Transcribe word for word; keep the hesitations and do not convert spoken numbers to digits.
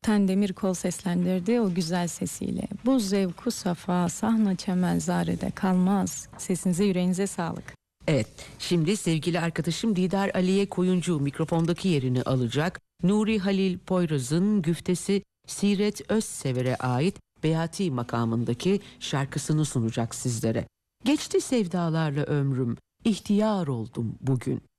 Ten Demirkol seslendirdi o güzel sesiyle. Bu zevku safa sahna çemen zarede kalmaz. Sesinize yüreğinize sağlık. Evet, şimdi sevgili arkadaşım Didar Aliye Koyuncu mikrofondaki yerini alacak. Nuri Halil Poyraz'ın güftesi Siret Özsever'e ait Beyati makamındaki şarkısını sunacak sizlere. Geçti sevdalarla ömrüm, ihtiyar oldum bugün.